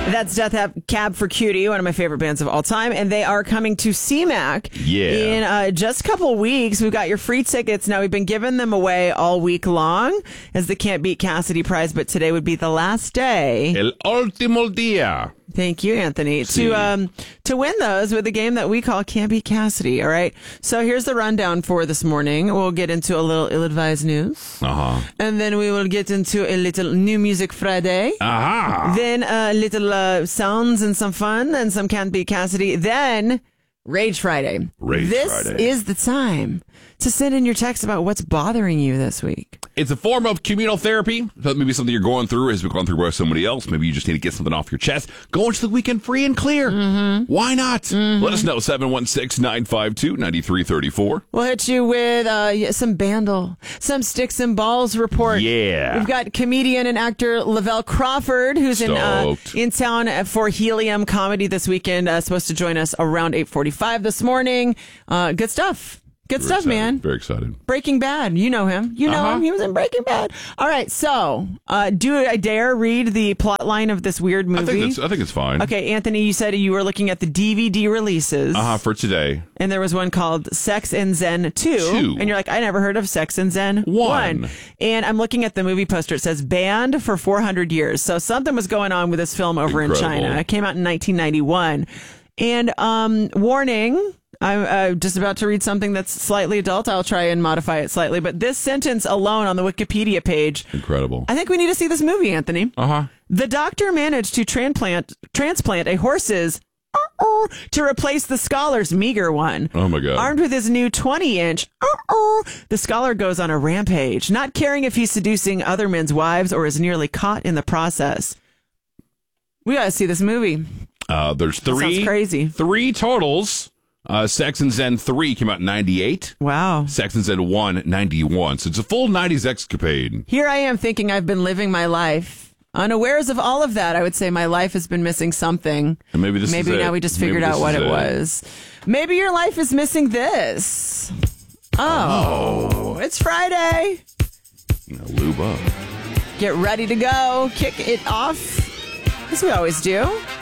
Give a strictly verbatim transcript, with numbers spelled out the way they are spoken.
That's Death Cab for Cutie, one of my favorite bands of all time. And they are coming to C MAC yeah. in uh, just a couple of weeks. We've got your free tickets. Now, we've been giving them away all week long as the Can't Beat Cassidy prize, but today would be the last day. El último día. Thank you, Anthony. Sí. To um to win those with a game that we call Can't Beat Cassidy. All right. So here's the rundown for this morning. We'll get into a little ill-advised news. Uh-huh. And then we will get into a little New Music Friday. Uh-huh. Then a little uh, sounds and some fun and some Can't Beat Cassidy. Then Rage Friday. Rage this Friday. is the time to send in your text about what's bothering you this week. It's a form of communal therapy. So maybe something you're going through has been gone through by somebody else. Maybe you just need to get something off your chest. Go into the weekend free and clear. Mm-hmm. Why not? Mm-hmm. Let us know. seven one six, nine five two, nine three three four. We'll hit you with uh, some Bandle, some Sticks and Balls report. Yeah. We've got comedian and actor Lavelle Crawford, who's in uh, in town for Helium Comedy this weekend. Uh, supposed to join us around eight forty-five this morning. Uh, good stuff. Good Very stuff, excited. man. Very excited. Breaking Bad. You know him. You know Uh-huh. him. He was in Breaking Bad. All right. So, uh, do I dare read the plot line of this weird movie? I think, it's, I think it's fine. Okay, Anthony, you said you were looking at the D V D releases. Uh-huh, for today. And there was one called Sex and Zen two. Two. And you're like, I never heard of Sex and Zen One. one. And I'm looking at the movie poster. It says banned for four hundred years. So something was going on with this film over Incredible. in China. It came out in nineteen ninety-one. And um, warning, I'm uh, just about to read something that's slightly adult. I'll try and modify it slightly. But this sentence alone on the Wikipedia page, Incredible. I think we need to see this movie, Anthony. Uh-huh. The doctor managed to transplant transplant a horse's uh-uh, to replace the scholar's meager one. Oh, my God. Armed with his new twenty-inch, uh-uh, the scholar goes on a rampage, not caring if he's seducing other men's wives or is nearly caught in the process. We got to see this movie. Uh, there's That three. sounds crazy. Three totals. Uh, Sex and Zen three came out in ninety-eight. Wow. Sex and Zen one, ninety-one. So it's a full nineties escapade. Here I am thinking I've been living my life. Unawares of all of that, I would say my life has been missing something. And maybe this Maybe is now it. we just Maybe figured this out what is it was. Maybe your life is missing this. Oh, Oh. it's Friday. You know, lube up. Get ready to go. Kick it off, as we always do.